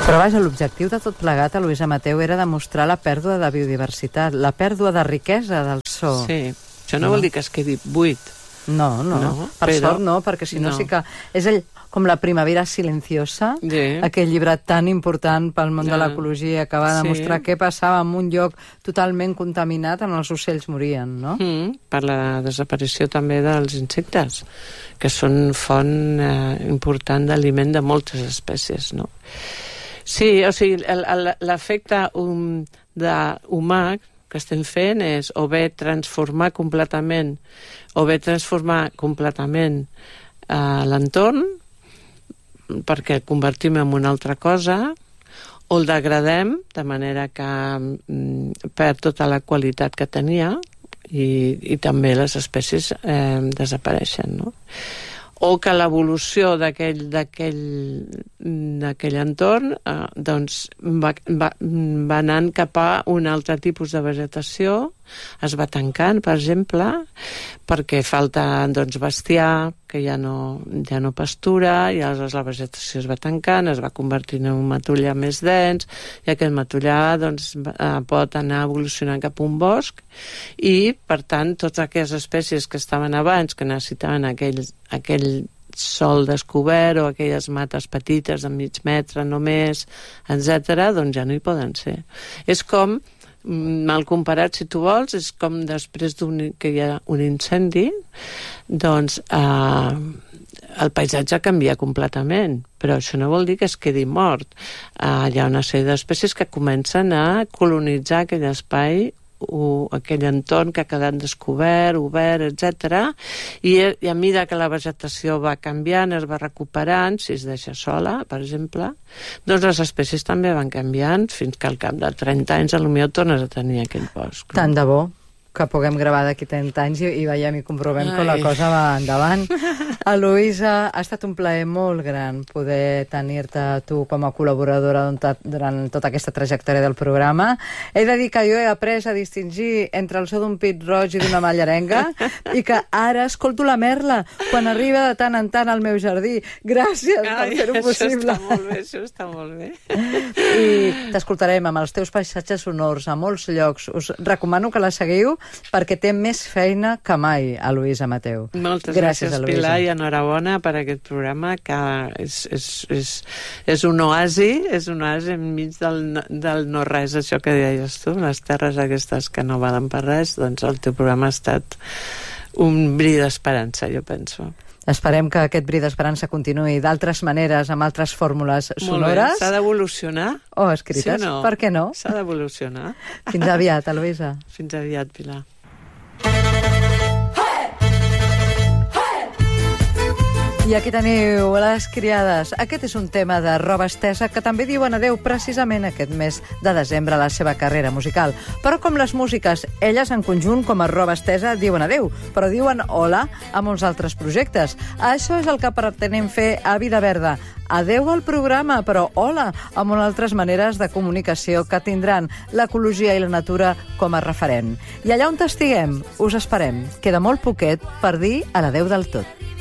Però vaja, l'objectiu de tot plegat a Lluïsa Mateu era demostrar la pèrdua de biodiversitat, la pèrdua de riquesa del so. Sí, això no vol dir que es quedi buit. No, per sort no, perquè si no sí que... És com la primavera silenciosa, aquell llibre tan important pel món de l'ecologia que va demostrar què passava en un lloc totalment contaminat on els ocells morien, no? Per la desaparició també dels insectes, que són font important d'aliment de moltes espècies, no? Sí, o sigui, l'efecte humà que estem fent és o bé transformar completament l'entorn perquè el convertim en una altra cosa, o el degradem de manera que perd tota la qualitat que tenia i també les espècies desapareixen, no? O que l'evolució d'aquell entorn doncs va anant cap a un altre tipus de vegetació, es va tancant, per exemple, perquè falta bestiar, que ja no pastura, i aleshores la vegetació es va tancant, es va convertint en un matollar més dens, i aquest matollar pot anar evolucionant cap a un bosc, i, per tant, totes aquelles espècies que estaven abans, que necessitaven aquell sòl descobert o aquelles mates petites de mig metre només, etc., doncs ja no hi poden ser. És com, mal comparat, si tu vols, és com després que hi ha un incendi, doncs el paisatge canvia completament, però això no vol dir que es quedi mort. Hi ha una sèrie d'espècies que comencen a colonitzar aquell espai, aquell entorn que ha quedat descobert, obert, etc. I a mesura que la vegetació va canviant, es va recuperant, si es deixa sola, per exemple, doncs les espècies també van canviant fins que al cap de 30 anys potser tornes a tenir aquell bosc. Tant de bo que puguem gravar d'aquí 30 anys i veiem i comprovem que la cosa va endavant. Lluïsa, ha estat un plaer molt gran poder tenir-te tu com a col·laboradora durant tota aquesta trajectòria del programa. He de dir que jo he après a distingir entre el so d'un pit roig i d'una mallarenga i que ara escolto la merla quan arriba de tant en tant al meu jardí. Gràcies per fer-ho possible. Això està molt bé. I t'escoltarem amb els teus paisatges sonors a molts llocs. Us recomano que la seguiu perquè té més feina que mai a Lluïsa Mateu. Moltes gràcies Pilar, i enhorabona per aquest programa que és un oasi enmig del no-res, això que deies tu, les terres aquestes que no valen per res, doncs el teu programa ha estat un bri d'esperança, jo penso. Esperem que aquest bri d'esperança continuï d'altres maneres, amb altres fórmules sonores. S'ha d'evolucionar. O escrites, sí, per què no? S'ha d'evolucionar. Fins aviat, Lluïsa. Fins aviat, Pilar. I aquí teniu Les criades. Aquest és un tema de Roba Estesa que també diuen adeu precisament aquest mes de desembre a la seva carrera musical. Però com les músiques, elles en conjunt com a Roba Estesa diuen adeu, però diuen hola a molts altres projectes. Això és el que pretenem fer a Vida Verda. Adeu al programa, però hola a moltes altres maneres de comunicació que tindran l'ecologia i la natura com a referent. I allà on estiguem, us esperem. Queda molt poquet per dir a l'adeu del tot.